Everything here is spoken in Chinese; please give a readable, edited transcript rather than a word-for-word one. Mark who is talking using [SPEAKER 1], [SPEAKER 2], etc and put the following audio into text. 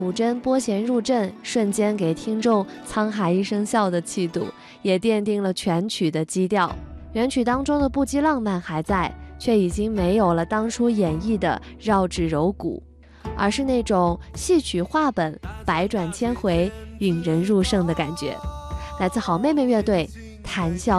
[SPEAKER 1] 古筝拨弦入阵，瞬间给听众沧海一声笑的气度，也奠定了全曲的基调。原曲当中的不羁浪漫还在，却已经没有了当初演绎的绕指柔骨，而是那种戏曲话本百转千回引人入胜的感觉。来自好妹妹乐队谈笑